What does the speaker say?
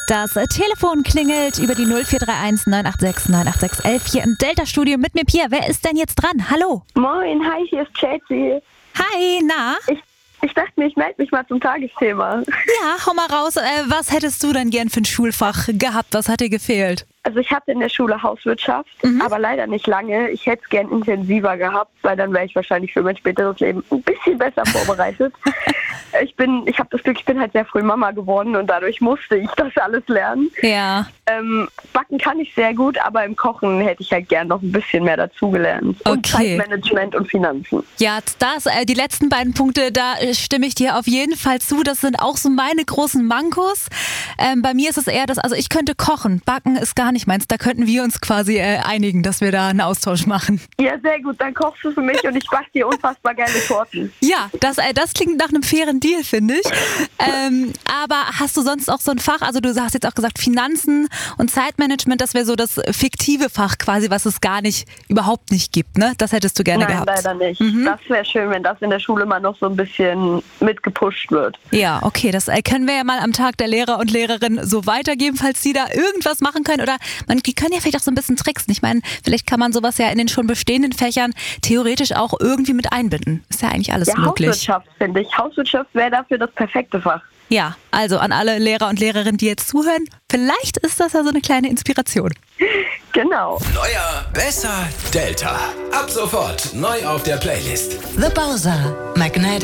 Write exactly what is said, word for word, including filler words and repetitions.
Das Telefon klingelt über die null vier drei eins neun acht sechs neun acht sechs eins eins hier im Delta-Studio mit mir, Pia. Wer ist denn jetzt dran? Hallo. Moin, hi, hier ist Chelsea. Hi, na? Ich, ich dachte mir, ich melde mich mal zum Tagesthema. Ja, hau mal raus. Äh, was hättest du denn gern für ein Schulfach gehabt? Was hat dir gefehlt? Also ich hatte in der Schule Hauswirtschaft, Mhm. aber leider nicht lange. Ich hätte es gern intensiver gehabt, weil dann wäre ich wahrscheinlich für mein späteres Leben ein bisschen besser vorbereitet. Ich bin, ich habe das Glück, ich bin halt sehr früh Mama geworden und dadurch musste ich das alles lernen. Ja. Ähm, Backen kann ich sehr gut, aber im Kochen hätte ich halt gern noch ein bisschen mehr dazugelernt. Und Okay. Zeitmanagement und Finanzen. Ja, das, äh, die letzten beiden Punkte, da äh, stimme ich dir auf jeden Fall zu. Das sind auch so meine großen Mankos. Ähm, bei mir ist es eher das, also ich könnte kochen. Backen ist gar nicht meins. Da könnten wir uns quasi äh, einigen, dass wir da einen Austausch machen. Ja, sehr gut. Dann kochst du für mich und ich backe dir unfassbar geile Torten. Ja, das, äh, das klingt nach einem fairen Deal, finde ich. Ähm, aber hast du sonst auch so ein Fach, also du hast jetzt auch gesagt Finanzen und Zeitmanagement, das wäre so das fiktive Fach quasi, was es gar nicht, überhaupt nicht gibt, ne? Das hättest du gerne Nein, gehabt. leider nicht. Mhm. Das wäre schön, wenn das in der Schule mal noch so ein bisschen mitgepusht wird. Ja, okay, das äh, können wir ja mal am Tag der Lehrer und Lehrerinnen so weitergeben, falls die da irgendwas machen können. Oder man, die können ja vielleicht auch so ein bisschen tricksen. Ich meine, vielleicht kann man sowas ja in den schon bestehenden Fächern theoretisch auch irgendwie mit einbinden. Ist ja eigentlich alles Ja, möglich. Hauswirtschaft, finde ich. Hauswirtschaft wäre dafür das perfekte Fach. Ja, also an alle Lehrer und Lehrerinnen, die jetzt zuhören, vielleicht ist das ja so eine kleine Inspiration. Genau. Neuer, besser, Delta. Ab sofort neu auf der Playlist. The Bowser Magnetic.